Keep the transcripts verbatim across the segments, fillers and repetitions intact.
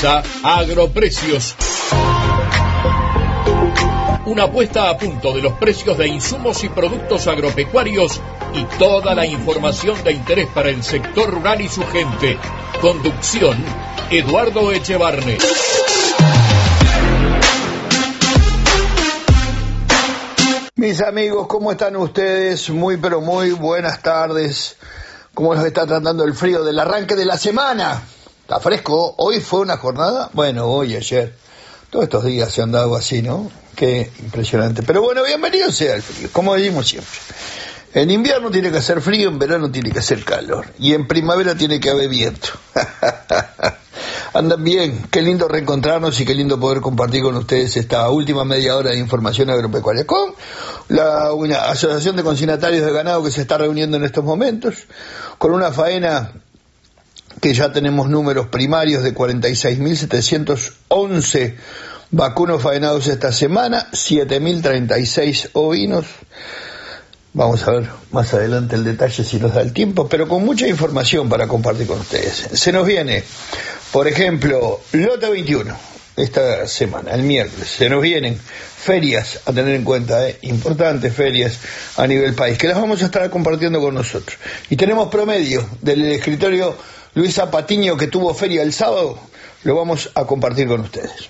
Comienza Agroprecios. Una puesta a punto de los precios de insumos y productos agropecuarios y toda la información de interés para el sector rural y su gente. Conducción, Eduardo Echevarne. Mis amigos, ¿cómo están ustedes? Muy pero muy buenas tardes. ¿Cómo los está tratando el frío del arranque de la semana? ¿Está fresco? ¿Hoy fue una jornada? Bueno, hoy, ayer. Todos estos días se han dado así, ¿no? Qué impresionante. Pero bueno, bienvenido sea el frío, como decimos siempre. En invierno tiene que hacer frío, en verano tiene que hacer calor. Y en primavera tiene que haber viento. Andan bien, qué lindo reencontrarnos y qué lindo poder compartir con ustedes esta última media hora de información agropecuaria con la una Asociación de Consignatarios de Ganado que se está reuniendo en estos momentos, con una faena que ya tenemos números primarios de cuarenta y seis mil setecientos once vacunos faenados esta semana, siete mil treinta y seis ovinos. Vamos a ver más adelante el detalle si nos da el tiempo, pero con mucha información para compartir con ustedes. Se nos viene, por ejemplo, lote veintiuno, esta semana, el miércoles. Se nos vienen ferias a tener en cuenta, ¿eh? Importantes ferias a nivel país, que las vamos a estar compartiendo con nosotros. Y tenemos promedio del escritorio Luisa Patiño, que tuvo feria el sábado, lo vamos a compartir con ustedes.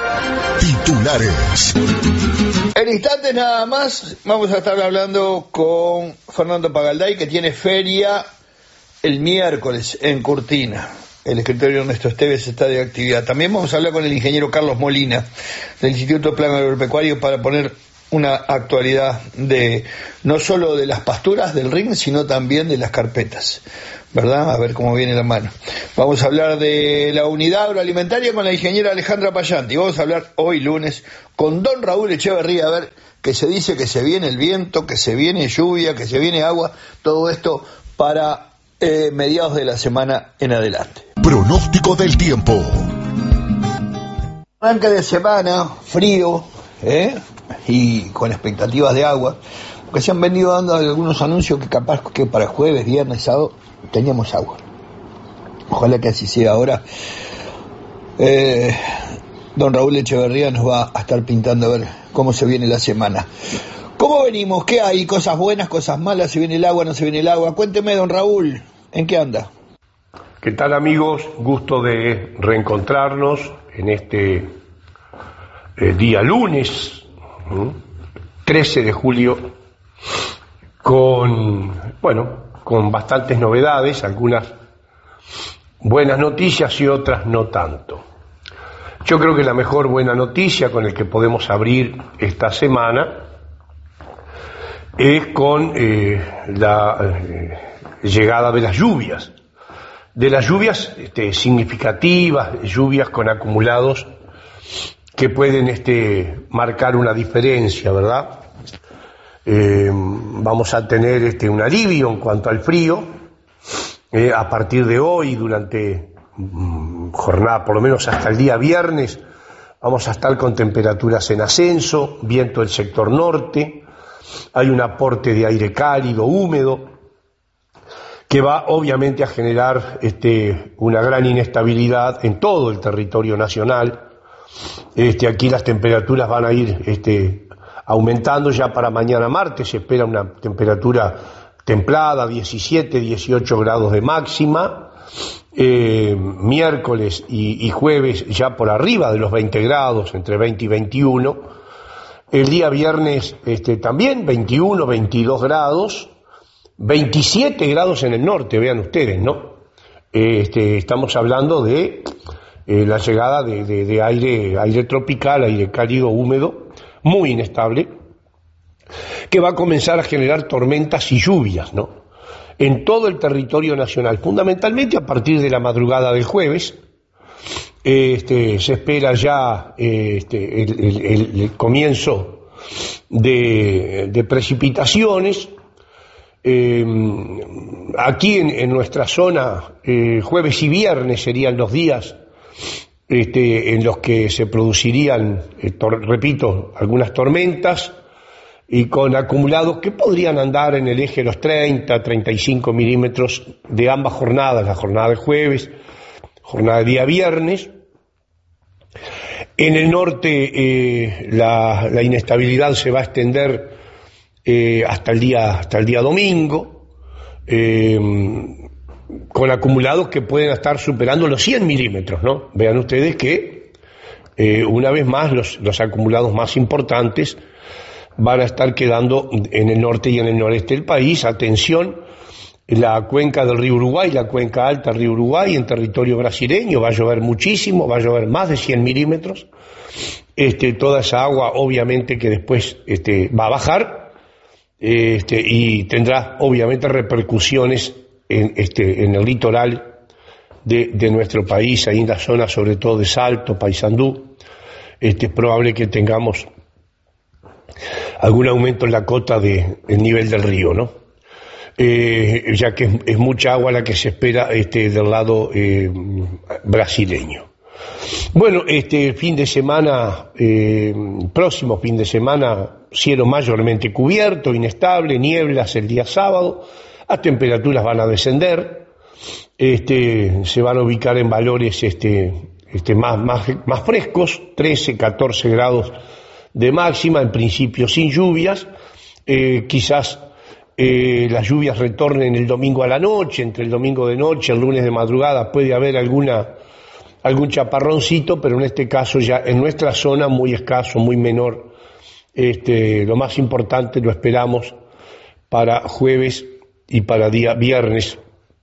Titulares. En instantes nada más vamos a estar hablando con Fernando Pagalday, que tiene feria el miércoles en Cortina. El escritorio Ernesto Esteves está de actividad. También vamos a hablar con el ingeniero Carlos Molina del Instituto Plan Agropecuario para poner una actualidad de no solo de las pasturas del ring, sino también de las carpetas, ¿verdad? A ver cómo viene la mano. Vamos a hablar de la unidad agroalimentaria con la ingeniera Alejandra Payanti. Vamos a hablar hoy lunes con don Raúl Echeverría, a ver que se dice que se viene el viento, que se viene lluvia, que se viene agua, todo esto para eh, mediados de la semana en adelante. Pronóstico del tiempo. Arranque de semana, frío, ¿eh? Y con expectativas de agua, porque se han venido dando algunos anuncios que capaz que para jueves, viernes, sábado teníamos agua. Ojalá que así sea. Ahora eh, don Raúl Echeverría nos va a estar pintando a ver cómo se viene la semana. ¿Cómo venimos? ¿Qué hay? ¿Cosas buenas, cosas malas? ¿Se viene el agua, no se viene el agua? Cuénteme, don Raúl, ¿en qué anda? ¿Qué tal, amigos? Gusto de reencontrarnos en este eh, día lunes, ¿sí? trece de julio, con, bueno, con bastantes novedades, algunas buenas noticias y otras no tanto. Yo creo que la mejor buena noticia con la que podemos abrir esta semana es con eh, la eh, llegada de las lluvias, de las lluvias este, significativas, lluvias con acumulados que pueden este, marcar una diferencia, ¿verdad? Eh, vamos a tener este, un alivio en cuanto al frío eh, a partir de hoy, durante mm, jornada, por lo menos hasta el día viernes, vamos a estar con temperaturas en ascenso, viento del sector norte, hay un aporte de aire cálido, húmedo, que va obviamente a generar este, una gran inestabilidad en todo el territorio nacional. Este, aquí las temperaturas van a ir este, aumentando. Ya para mañana martes se espera una temperatura templada, diecisiete, dieciocho grados de máxima, eh, miércoles y, y jueves ya por arriba de los veinte grados, entre veinte y veintiuno, el día viernes este, también veintiuno, veintidós grados, veintisiete grados en el norte, vean ustedes, ¿no? Este, estamos hablando de eh, la llegada de, de, de aire, aire tropical, aire cálido, húmedo, muy inestable, que va a comenzar a generar tormentas y lluvias, ¿no? En todo el territorio nacional, fundamentalmente a partir de la madrugada del jueves. Este, se espera ya este, el, el, el comienzo de, de precipitaciones. Eh, aquí en, en nuestra zona, eh, jueves y viernes serían los días este, en los que se producirían, eh, tor- repito, algunas tormentas y con acumulados que podrían andar en el eje de los treinta, treinta y cinco milímetros de ambas jornadas, la jornada de jueves, jornada de día viernes. En el norte eh, la, la inestabilidad se va a extender eh, hasta el día hasta el día domingo, eh, con acumulados que pueden estar superando los cien milímetros, ¿no? Vean ustedes que eh, una vez más los, los acumulados más importantes van a estar quedando en el norte y en el noreste del país. Atención, la cuenca del río Uruguay, la cuenca alta del río Uruguay en territorio brasileño, va a llover muchísimo, va a llover más de cien milímetros. Este, toda esa agua obviamente que después este, va a bajar este, y tendrá obviamente repercusiones en, este, en el litoral de, de nuestro país, ahí en la zona sobre todo de Salto, Paysandú. Este, es probable que tengamos algún aumento en la cota del de, nivel del río, ¿no? Eh, ya que es, es mucha agua la que se espera este, del lado eh, brasileño. Bueno, este fin de semana, eh, próximo fin de semana, cielo mayormente cubierto, inestable, nieblas el día sábado, las temperaturas van a descender, este, se van a ubicar en valores este, este, más, más, más frescos, trece, catorce grados de máxima, en principio sin lluvias, eh, quizás Eh, las lluvias retornen el domingo a la noche, entre el domingo de noche, el lunes de madrugada puede haber alguna, algún chaparroncito, pero en este caso ya en nuestra zona muy escaso, muy menor. Este, lo más importante lo esperamos para jueves y para día viernes.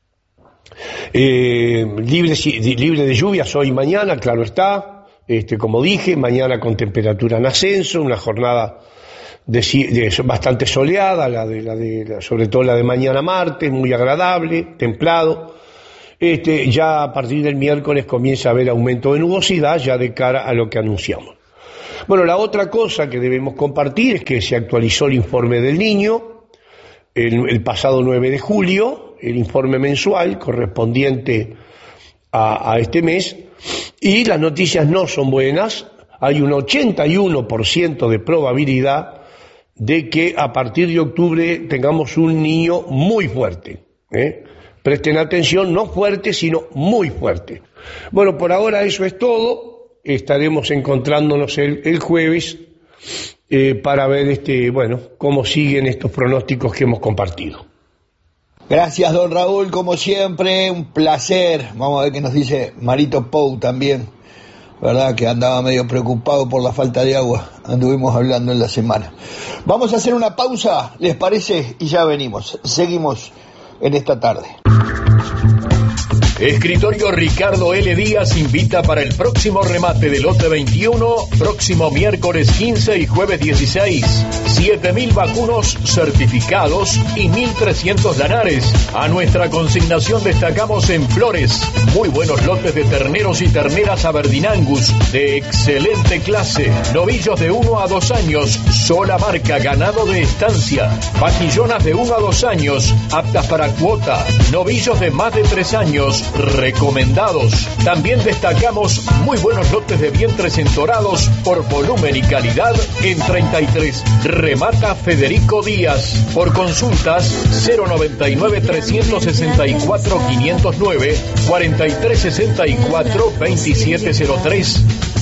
Eh, libre, libre de lluvias hoy y mañana, claro está, este, como dije, mañana con temperatura en ascenso, una jornada De, de, bastante soleada, la de, la de, la, sobre todo la de mañana martes, muy agradable, templado. Este, ya a partir del miércoles comienza a haber aumento de nubosidad ya de cara a lo que anunciamos. Bueno, la otra cosa que debemos compartir es que se actualizó el informe del Niño el, el pasado nueve de julio, el informe mensual correspondiente a, a este mes, y las noticias no son buenas. Hay un ochenta y uno por ciento de probabilidad de que a partir de octubre tengamos un niño muy fuerte, ¿eh? Presten atención, no fuerte, sino muy fuerte. Bueno, por ahora eso es todo. Estaremos encontrándonos el, el jueves eh, para ver este, bueno, cómo siguen estos pronósticos que hemos compartido. Gracias, don Raúl, como siempre, un placer. Vamos a ver qué nos dice Marito Pou también, ¿verdad? Que andaba medio preocupado por la falta de agua. Anduvimos hablando en la semana. Vamos a hacer una pausa, ¿les parece? Y ya venimos. Seguimos en esta tarde. Escritorio Ricardo L. Díaz invita para el próximo remate del lote veintiuno, próximo miércoles quince y jueves dieciséis. siete mil vacunos certificados y mil trescientos lanares. A nuestra consignación destacamos en Flores muy buenos lotes de terneros y terneras Aberdeen Angus de excelente clase. Novillos de uno a dos años, sola marca, ganado de estancia. Vaquillonas de uno a dos años, aptas para cuota. Novillos de más de tres años, recomendados. También destacamos muy buenos lotes de vientres entorados por volumen y calidad en treinta y tres. Remata Federico Díaz. Por consultas cero noventa y nueve, trescientos sesenta y cuatro, quinientos nueve, cuarenta y tres sesenta y cuatro, veintisiete cero tres.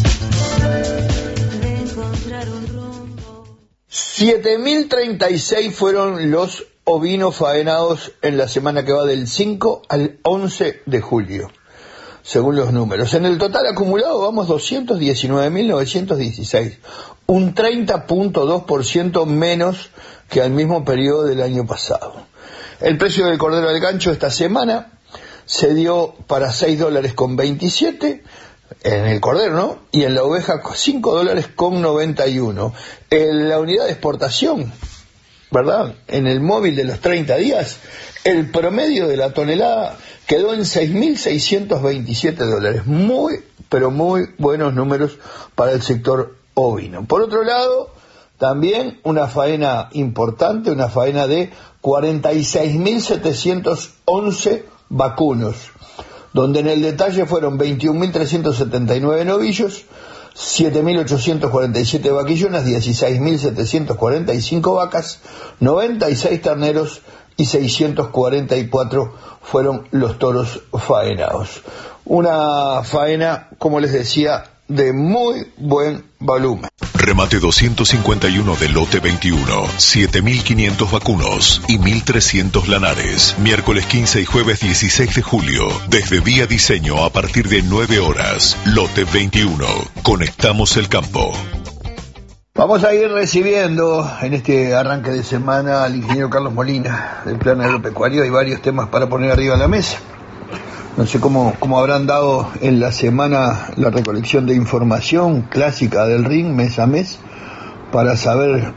siete mil treinta y seis fueron los ovinos faenados en la semana que va del cinco al once de julio, según los números. En el total acumulado vamos doscientos diecinueve mil novecientos dieciséis, un treinta punto dos por ciento menos que al mismo periodo del año pasado. El precio del cordero al gancho esta semana se dio para seis dólares con veintisiete en el cordero, ¿no? Y en la oveja cinco dólares con noventa y uno. En la unidad de exportación, ¿verdad? En el móvil de los treinta días, el promedio de la tonelada quedó en seis mil seiscientos veintisiete dólares. Muy, pero muy buenos números para el sector ovino. Por otro lado, también una faena importante, una faena de cuarenta y seis mil setecientos once vacunos, donde en el detalle fueron veintiún mil trescientos setenta y nueve novillos, siete mil ochocientos cuarenta y siete vaquillonas, dieciséis mil setecientos cuarenta y cinco vacas, noventa y seis terneros y seiscientos cuarenta y cuatro fueron los toros faenados. Una faena, como les decía, de muy buen volumen. Remate doscientos cincuenta y uno de lote veintiuno, siete mil quinientos vacunos y mil trescientos lanares. Miércoles quince y jueves dieciséis de julio, desde Vía Diseño a partir de nueve horas. Lote veintiuno, conectamos el campo. Vamos a ir recibiendo en este arranque de semana al ingeniero Carlos Molina del Plan Agropecuario. Hay varios temas para poner arriba de la mesa. No sé cómo, cómo habrán dado en la semana la recolección de información clásica del R I N mes a mes para saber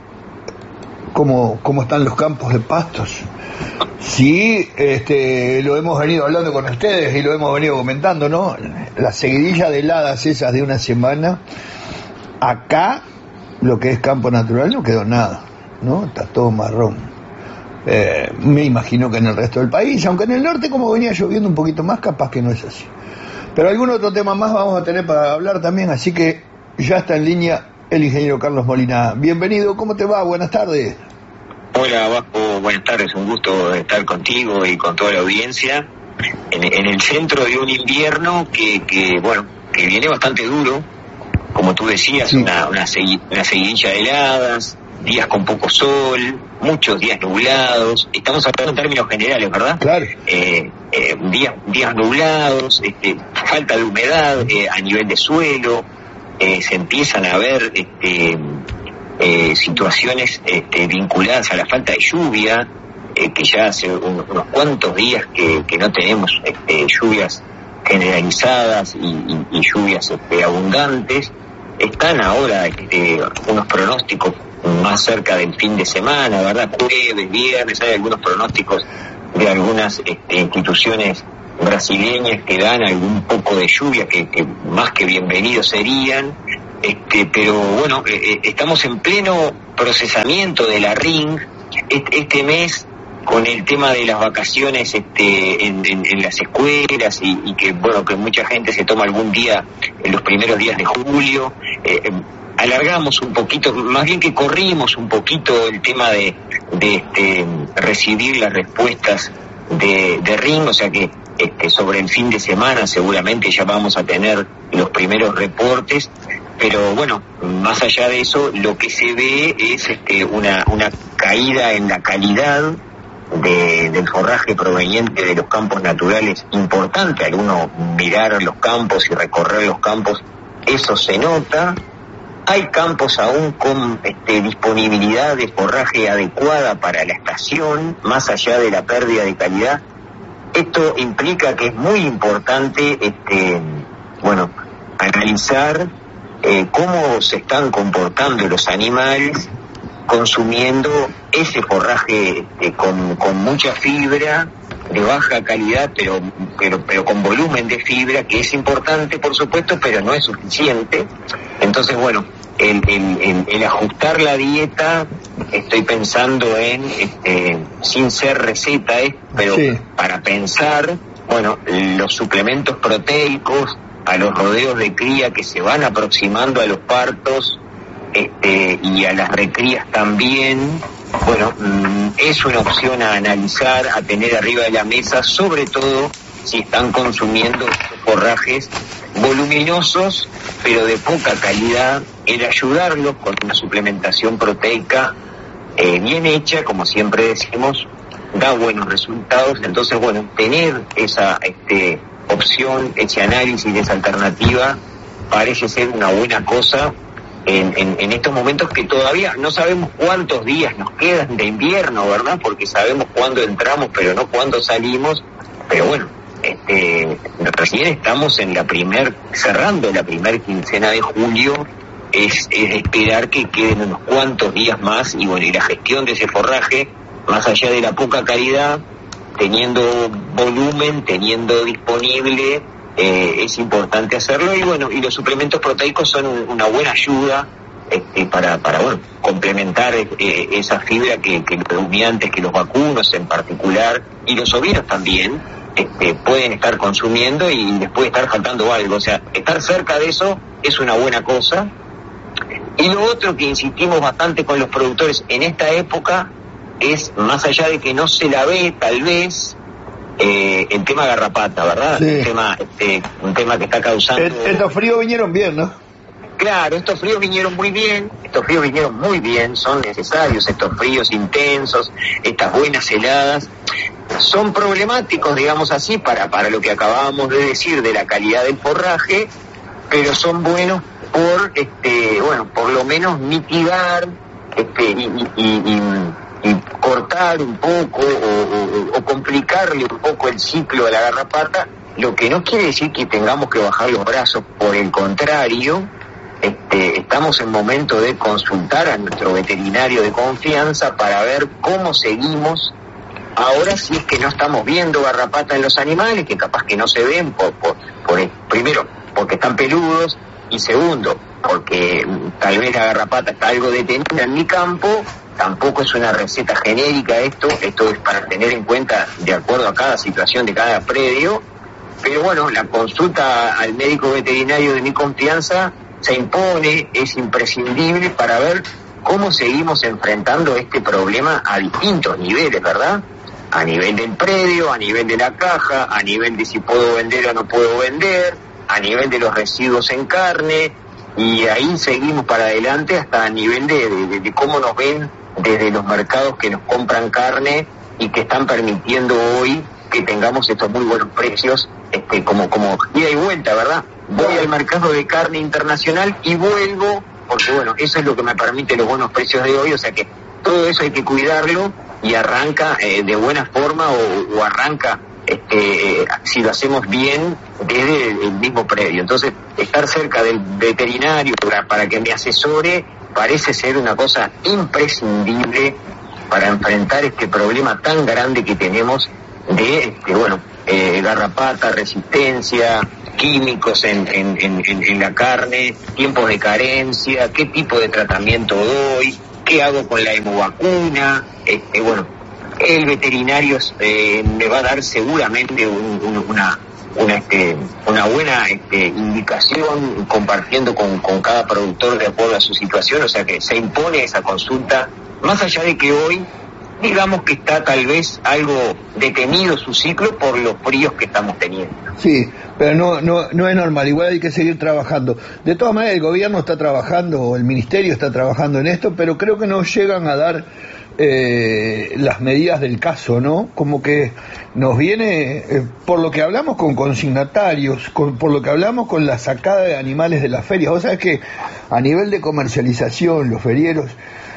cómo, cómo están los campos de pastos. Sí, este, lo hemos venido hablando con ustedes y lo hemos venido comentando, ¿no? La seguidilla de heladas esas de una semana, acá lo que es campo natural no quedó nada, ¿no? Está todo marrón. Eh, me imagino que en el resto del país, aunque en el norte como venía lloviendo un poquito más, capaz que no es así. Pero algún otro tema más vamos a tener para hablar también, así que ya está en línea el ingeniero Carlos Molina. Bienvenido, ¿cómo te va? Buenas tardes. Hola Vasco, buenas tardes, un gusto estar contigo y con toda la audiencia en, en el centro de un invierno que, que bueno, que viene bastante duro, como tú decías, sí. una, una, segui, una seguidilla de heladas, días con poco sol, muchos días nublados, estamos hablando en términos generales, ¿verdad? Claro. Eh, eh, días, días nublados, este, falta de humedad eh, a nivel de suelo, eh, se empiezan a ver este, eh, situaciones este, vinculadas a la falta de lluvia, eh, que ya hace un, unos cuantos días que, que no tenemos este, lluvias generalizadas y, y, y lluvias este, abundantes. Están ahora este, unos pronósticos más cerca del fin de semana, ¿verdad? Jueves, viernes, hay algunos pronósticos de algunas este, instituciones brasileñas que dan algún poco de lluvia que, que más que bienvenidos serían, este, pero bueno, eh, estamos en pleno procesamiento de la R I N este, este mes con el tema de las vacaciones este, en, en, en las escuelas y, y que bueno que mucha gente se toma algún día en los primeros días de julio. Eh, alargamos un poquito, más bien que corrimos un poquito el tema de, de este, recibir las respuestas de, de R I N, o sea que este, sobre el fin de semana seguramente ya vamos a tener los primeros reportes, pero bueno, más allá de eso, lo que se ve es este, una, una caída en la calidad de, del forraje proveniente de los campos naturales importante. Al uno mirar los campos y recorrer los campos, eso se nota. Hay campos aún con este, disponibilidad de forraje adecuada para la estación, más allá de la pérdida de calidad. Esto implica que es muy importante, este, bueno, analizar eh, cómo se están comportando los animales consumiendo ese forraje este, con, con mucha fibra, de baja calidad, pero, pero, pero con volumen de fibra, que es importante, por supuesto, pero no es suficiente. Entonces, bueno, el, el, el, el ajustar la dieta, estoy pensando en, este, sin ser receta, ¿eh? pero sí. para pensar, bueno, los suplementos proteicos a los rodeos de cría que se van aproximando a los partos, este, y a las recrías también, bueno, es una opción a analizar, a tener arriba de la mesa, sobre todo si están consumiendo forrajes voluminosos, pero de poca calidad. El ayudarlos con una suplementación proteica eh, bien hecha, como siempre decimos, da buenos resultados. Entonces, bueno, tener esa este, opción, ese análisis, esa alternativa, parece ser una buena cosa. En, en, en estos momentos que todavía no sabemos cuántos días nos quedan de invierno, ¿verdad? Porque sabemos cuándo entramos, pero no cuándo salimos. Pero bueno, este, recién estamos en la primer, cerrando la primer quincena de julio. Es, es esperar que queden unos cuantos días más y bueno, y la gestión de ese forraje, más allá de la poca calidad, teniendo volumen, teniendo disponible, Eh, es importante hacerlo. Y bueno, y los suplementos proteicos son una buena ayuda este, para, para bueno, complementar eh, esa fibra que, que los rumiantes, que los vacunos en particular, y los ovinos también, este, pueden estar consumiendo y les puede estar faltando algo. O sea, estar cerca de eso es una buena cosa. Y lo otro que insistimos bastante con los productores en esta época es, más allá de que no se la ve tal vez, eh, el tema garrapata, ¿verdad? Sí. El tema, este, un tema que está causando... Et- Estos fríos vinieron bien, ¿no? Claro, estos fríos vinieron muy bien, estos fríos vinieron muy bien, son necesarios estos fríos intensos, estas buenas heladas. Son problemáticos, digamos así, para, para lo que acabábamos de decir de la calidad del forraje, pero son buenos por, este, bueno, por lo menos mitigar este, y, y, y, y, y cortar un poco o, o, o complicarle un poco el ciclo de la garrapata, lo que no quiere decir que tengamos que bajar los brazos, por el contrario. Este, estamos en momento de consultar a nuestro veterinario de confianza para ver cómo seguimos. Ahora, si es que no estamos viendo garrapata en los animales, que capaz que no se ven, por, por, por primero, porque están peludos, y segundo, porque tal vez la garrapata está algo detenida en mi campo. Tampoco es una receta genérica esto, esto es para tener en cuenta de acuerdo a cada situación de cada predio. Pero bueno, la consulta al médico veterinario de mi confianza se impone, es imprescindible para ver cómo seguimos enfrentando este problema a distintos niveles, ¿verdad? A nivel del predio, a nivel de la caja, a nivel de si puedo vender o no puedo vender, a nivel de los residuos en carne, y ahí seguimos para adelante hasta a nivel de, de, de cómo nos ven desde los mercados que nos compran carne y que están permitiendo hoy que tengamos estos muy buenos precios, este, como, como ida y vuelta, ¿verdad? Voy al mercado de carne internacional y vuelvo, porque bueno, eso es lo que me permite los buenos precios de hoy, o sea que todo eso hay que cuidarlo y arranca eh, de buena forma o, o arranca, este, eh, si lo hacemos bien, desde el, el mismo predio. Entonces, estar cerca del veterinario para, para que me asesore parece ser una cosa imprescindible para enfrentar este problema tan grande que tenemos de, este, bueno, eh, garrapata, resistencia, químicos en, en, en, en la carne, tiempos de carencia, qué tipo de tratamiento doy, qué hago con la hemovacuna. Este, bueno, el veterinario eh, me va a dar seguramente un, un, una una este, una buena este, indicación, compartiendo con, con cada productor de acuerdo a su situación, o sea que se impone esa consulta, más allá de que hoy digamos que está tal vez algo detenido su ciclo por los fríos que estamos teniendo. Sí, pero no, no, no es normal, igual hay que seguir trabajando. De todas maneras, el gobierno está trabajando, el ministerio está trabajando en esto, pero creo que no llegan a dar eh, las medidas del caso, ¿no? Como que nos viene, eh, por lo que hablamos con consignatarios, con, por lo que hablamos con la sacada de animales de las ferias. Vos sabés que a nivel de comercialización, los ferieros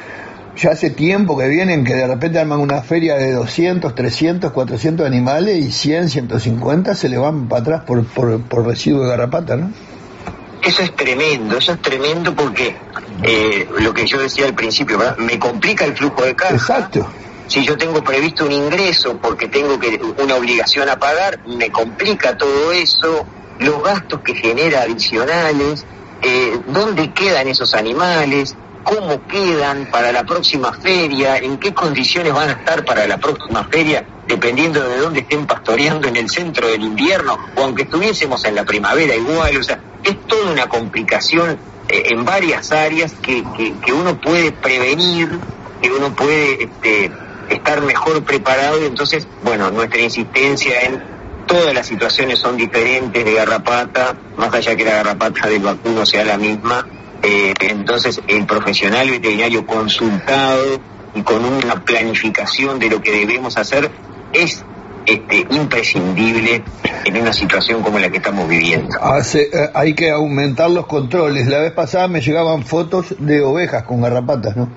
ya hace tiempo que vienen, que de repente arman una feria de doscientos, trescientos, cuatrocientos animales y cien, ciento cincuenta se le van para atrás por, por, por residuo de garrapata, ¿no? Eso es tremendo, eso es tremendo porque eh, lo que yo decía al principio, ¿verdad? Me complica el flujo de caja. Exacto. Si yo tengo previsto un ingreso porque tengo que una obligación a pagar, me complica todo eso, los gastos que genera adicionales, eh, ¿dónde quedan esos animales? ¿Cómo quedan para la próxima feria? ¿En qué condiciones van a estar para la próxima feria? Dependiendo de dónde estén pastoreando en el centro del invierno, o aunque estuviésemos en la primavera igual. O sea, es toda una complicación eh, en varias áreas que, que, que uno puede prevenir, que uno puede este, estar mejor preparado. Y entonces, bueno, nuestra insistencia en todas las situaciones son diferentes de garrapata, más allá que la garrapata del vacuno sea la misma. Eh, entonces el profesional veterinario consultado y con una planificación de lo que debemos hacer es este, imprescindible en una situación como la que estamos viviendo. Hace, eh, hay que aumentar los controles. La vez pasada me llegaban fotos de ovejas con garrapatas, ¿no?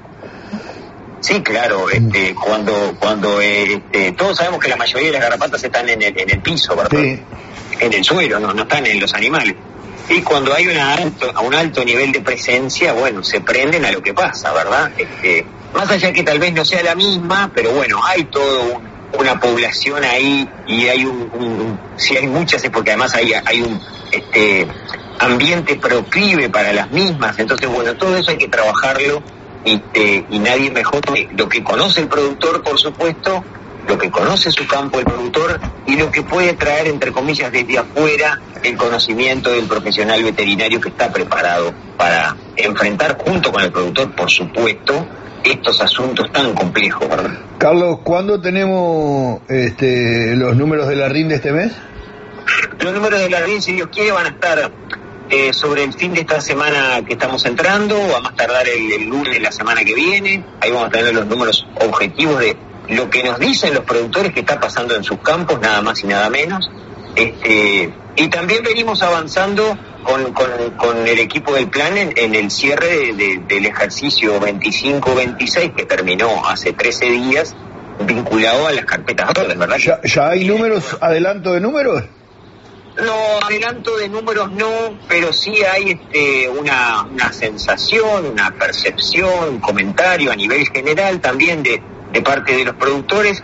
Sí, claro, este, cuando cuando eh, este, todos sabemos que la mayoría de las garrapatas están en el, en el piso, ¿verdad? Sí. En el suelo, no, no están en los animales. Y cuando hay una alto, a un alto nivel de presencia, bueno, se prenden a lo que pasa, ¿verdad? Este, más allá que tal vez no sea la misma, pero bueno, hay toda un, una población ahí y hay un, un, un, si hay muchas es porque además hay, hay un este, ambiente proclive para las mismas. Entonces, bueno, todo eso hay que trabajarlo y, eh, y nadie mejor que lo que conoce el productor, por supuesto, lo que conoce su campo el productor y lo que puede traer, entre comillas, desde afuera el conocimiento del profesional veterinario que está preparado para enfrentar junto con el productor, por supuesto, estos asuntos tan complejos, ¿verdad? Carlos, ¿cuándo tenemos este, los números de la R I N de este mes? Los números de la R I N, si Dios quiere, van a estar eh, sobre el fin de esta semana que estamos entrando, o a más tardar el, el lunes de la semana que viene. Ahí vamos a tener los números objetivos de lo que nos dicen los productores que está pasando en sus campos, nada más y nada menos. Este, y también venimos avanzando con, con, con el equipo del plan en, en el cierre de, de, del ejercicio veinticinco veintiséis que terminó hace trece días, vinculado a las carpetas verdes, ¿verdad? ¿Ya, ya hay números, adelanto de números? No, adelanto de números no, pero sí hay este, una, una sensación, una percepción, un comentario a nivel general también de, de parte de los productores,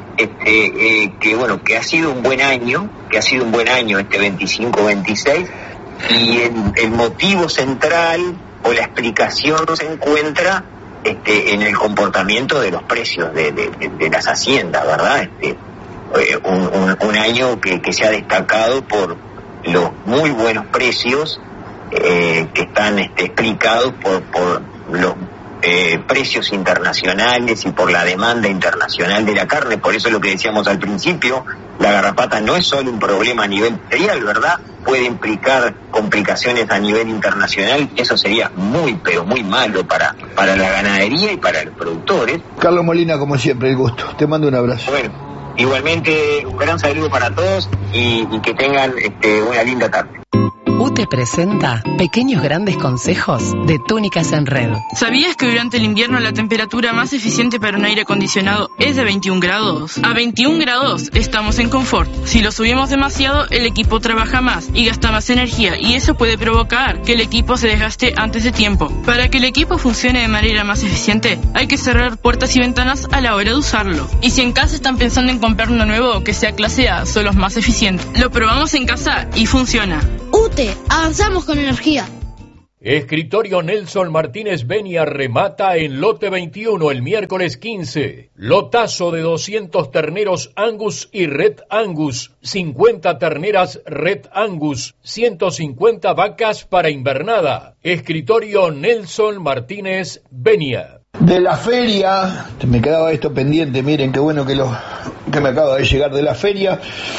este, eh, que bueno, que ha sido un buen año, que ha sido un buen año este veinticinco veintiséis, y el, el motivo central o la explicación se encuentra este, en el comportamiento de los precios de, de, de, de las haciendas, ¿verdad? Este, Un, un, un año que, que se ha destacado por los muy buenos precios eh, que están este, explicados por, por los eh, precios internacionales y por la demanda internacional de la carne. Por eso lo que decíamos al principio, la garrapata no es solo un problema a nivel material, ¿verdad? Puede implicar complicaciones a nivel internacional. Eso sería muy, pero muy malo para, para la ganadería y para los productores. Carlos Molina, como siempre, el gusto. Te mando un abrazo. Bueno. Igualmente, un gran saludo para todos y, y que tengan este, una linda tarde. U T E presenta Pequeños Grandes Consejos de Túnicas en Red. ¿Sabías que durante el invierno la temperatura más eficiente para un aire acondicionado es de veintiún grados? A veintiún grados estamos en confort. Si lo subimos demasiado, el equipo trabaja más y gasta más energía, y eso puede provocar que el equipo se desgaste antes de tiempo. Para que el equipo funcione de manera más eficiente, hay que cerrar puertas y ventanas a la hora de usarlo. Y si en casa están pensando en comprar uno nuevo que sea clase A, son los más eficientes. Lo probamos en casa y funciona. U T E, avanzamos con energía. Escritorio Nelson Martínez Benia remata en lote veintiuno el miércoles quince. Lotazo de doscientos terneros Angus y Red Angus, cincuenta terneras Red Angus, ciento cincuenta vacas para invernada. Escritorio Nelson Martínez Benia. De la feria, me quedaba esto pendiente, miren qué bueno que, lo, que me acaba de llegar de la feria.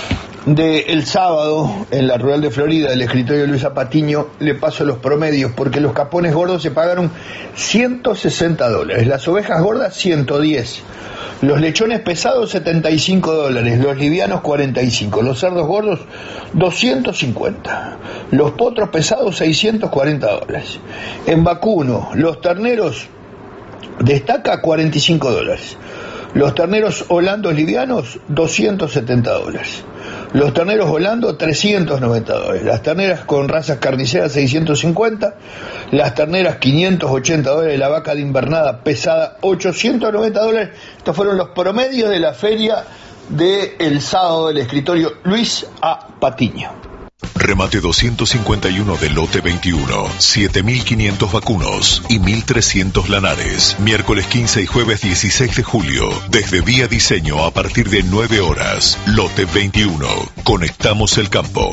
De el sábado, en la Rural de Florida, del escritorio Luisa Patiño, le paso los promedios, porque los capones gordos se pagaron ciento sesenta dólares, las ovejas gordas ciento diez, los lechones pesados setenta y cinco dólares, los livianos cuarenta y cinco, los cerdos gordos doscientos cincuenta, los potros pesados seiscientos cuarenta dólares. En vacuno, los terneros destaca cuarenta y cinco dólares, los terneros holandos livianos doscientos setenta dólares. Los terneros volando, trescientos noventa dólares. Las terneras con razas carniceras, seiscientos cincuenta. Las terneras, quinientos ochenta dólares. La vaca de invernada pesada, ochocientos noventa dólares. Estos fueron los promedios de la feria del sábado del escritorio Luis A. Patiño. Remate doscientos cincuenta y uno de lote veintiuno, siete mil quinientos vacunos y mil trescientos lanares. Miércoles quince y jueves dieciséis de julio, desde Vía Diseño a partir de nueve horas. Lote veintiuno, conectamos el campo.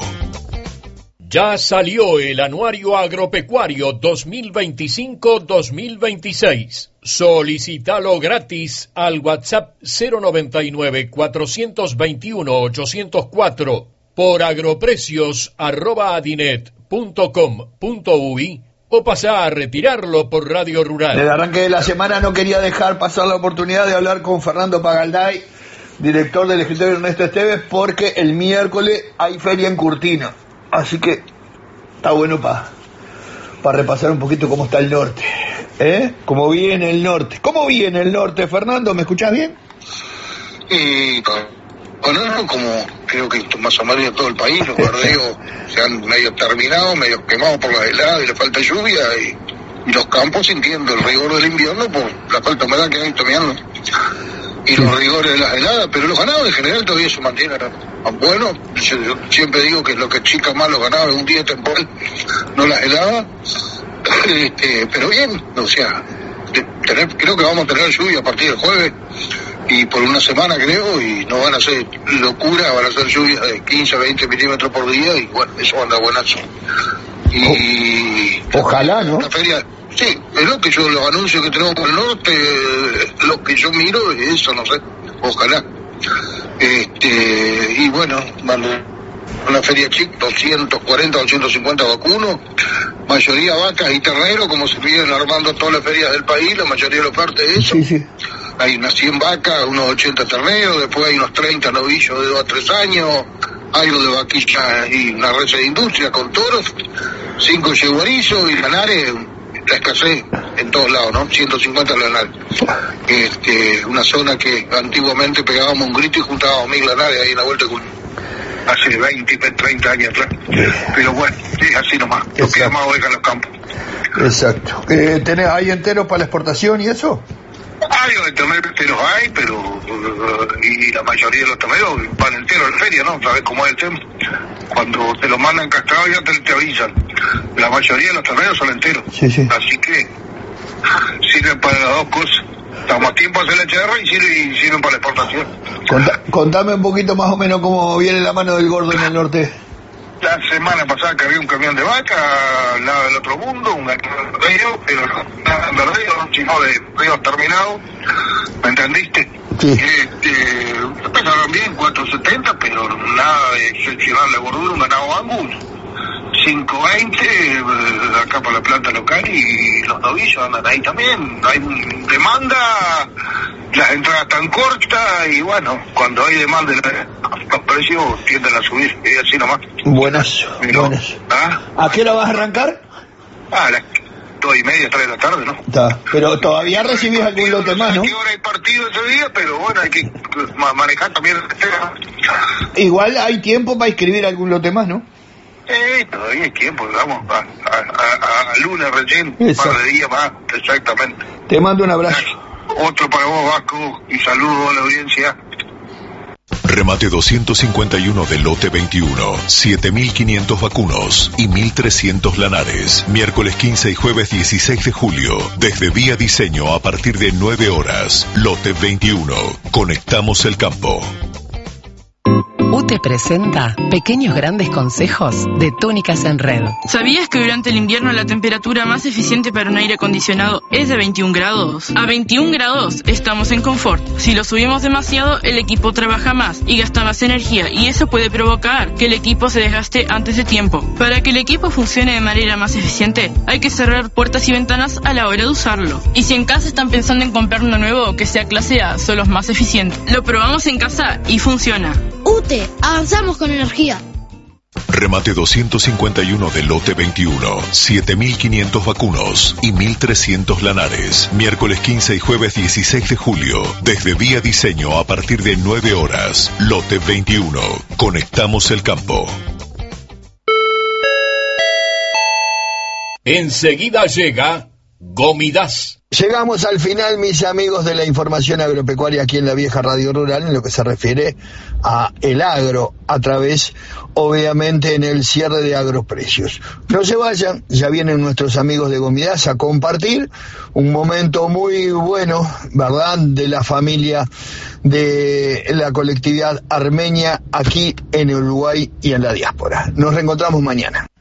Ya salió el Anuario Agropecuario dos mil veinticinco dos mil veintiséis. Solicítalo gratis al WhatsApp cero noventa y nueve, cuatrocientos veintiuno, ochocientos cuatro. Por agroprecios arroba adinet punto com punto uy o pasá a retirarlo por Radio Rural. En el arranque de la semana no quería dejar pasar la oportunidad de hablar con Fernando Pagalday, director del escritorio Ernesto Esteves, porque el miércoles hay feria en Curtino, así que está bueno para pa repasar un poquito cómo está el norte, ¿eh? Cómo viene el norte. ¿Cómo viene el norte, Fernando? ¿Me escuchás bien? Y bueno, como creo que más o menos en todo el país, los verdeos se han medio terminado, medio quemados por la helada y la falta de lluvia, y, y los campos sintiendo el rigor del invierno por la falta de humedad que hay tomando, y los rigores de las heladas, pero los ganados en general todavía se mantienen buenos. Yo, yo siempre digo que es lo que chica más los ganados, un día temporal, no las heladas, este, pero bien, o sea, de tener, creo que vamos a tener lluvia a partir del jueves, y por una semana creo, y no van a ser locura, van a ser lluvias de quince a veinte milímetros por día, y bueno, eso anda buenazo. Y ojalá, ¿no? La feria, sí, es lo que yo, los anuncios que tenemos por el norte, lo que yo miro es eso, no sé, ojalá. Este, y bueno, una feria chica, doscientos cuarenta, doscientos cincuenta vacunos, mayoría vacas y terneros, como se vienen armando todas las ferias del país, la mayoría de la parte de eso. Sí, sí. Hay unas cien vacas, unos ochenta terneros, después hay unos treinta novillos de dos a tres años, hay uno de vaquilla y una red de industria con toros, cinco yeguarizos y lanares, la escasez en todos lados, ¿no? ciento cincuenta lanares. Este, una zona que antiguamente pegábamos un grito y juntábamos mil lanares ahí en la vuelta con hace veinte, treinta años atrás. Pero bueno, es así nomás, lo que más oveja en los campos. Exacto. Eh, ¿tenés, ¿Hay enteros para la exportación y eso? Hay de terneros enteros hay, pero uh, y la mayoría de los terneros van enteros en feria, ¿no? ¿Sabes cómo es el tema? Cuando te lo mandan castrado ya te, te avisan. La mayoría de los terneros son enteros. Sí, sí. Así que sirven para las dos cosas. Estamos a tiempo de hacer la H R y sirven, y sirven para la exportación. Contá, contame un poquito más o menos cómo viene la mano del gordo en el norte. La semana pasada cargué un camión de vaca al lado del otro mundo, un río, pero no de río, sino de ríos terminados, ¿me entendiste? Sí. Este, empezaron bien, cuatro setenta, pero nada de excepcional la gordura, un ganado Angus, cinco veinte, acá para la planta local, y los novillos andan ahí también, hay demanda, las entradas tan cortas, y bueno, cuando hay demanda los precios tienden a subir, y así nomás. Buenas, Pero, buenas. ¿ah? ¿A qué hora vas a arrancar? Ah, a las dos y media, tres de la tarde, ¿no? Está, pero todavía recibís algún lote más, ¿no? ¿A qué hora hay partido ese día? Pero bueno, hay que manejar también. Igual hay tiempo para escribir algún lote más, ¿no? Eh, todavía hay tiempo, digamos, a, a, a, a lunes recién, un par de días más, exactamente. Te mando un abrazo. Otro para vos, Vasco, y saludos a la audiencia. Remate doscientos cincuenta y uno de lote veintiuno, siete mil quinientos vacunos y mil trescientos lanares. Miércoles quince y jueves dieciséis de julio, desde Vía Diseño a partir de nueve horas. Lote veintiuno, conectamos el campo. U T E presenta Pequeños Grandes Consejos de Túnicas en Red. ¿Sabías que durante el invierno la temperatura más eficiente para un aire acondicionado es de veintiún grados? A veintiún grados estamos en confort. Si lo subimos demasiado, el equipo trabaja más y gasta más energía, y eso puede provocar que el equipo se desgaste antes de tiempo. Para que el equipo funcione de manera más eficiente, hay que cerrar puertas y ventanas a la hora de usarlo. Y si en casa están pensando en comprar uno nuevo que sea clase A, son los más eficientes. Lo probamos en casa y funciona. U T E, avanzamos con energía. Remate doscientos cincuenta y uno de lote veintiuno, siete mil quinientos vacunos y mil trescientos lanares. Miércoles quince y jueves dieciséis de julio, desde Vía Diseño a partir de nueve horas. Lote veintiuno, conectamos el campo. Enseguida llega Gomidas. Llegamos al final, mis amigos, de la información agropecuaria aquí en la vieja Radio Rural, en lo que se refiere a el agro, a través, obviamente, en el cierre de Agroprecios. No se vayan, ya vienen nuestros amigos de Gomidas a compartir un momento muy bueno, ¿verdad?, de la familia de la colectividad armenia aquí en Uruguay y en la diáspora. Nos reencontramos mañana.